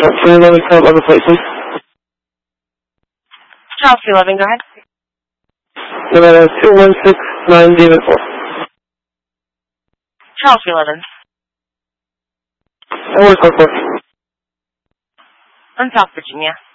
311 come on the plate, please. Charles 311, go ahead. Nevada 2169 David 4. Charles 311. And where's 4? On South Virginia.